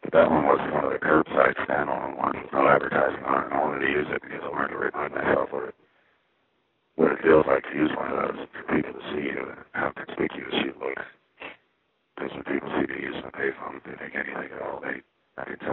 But that one was one of the curbside standalone ones with no advertising on it, and I wanted to use it because I wanted to remind myself what it feels like to use one of those for people to see how conspicuous you look. Because when people see me using a payphone, they think anything at all. I can tell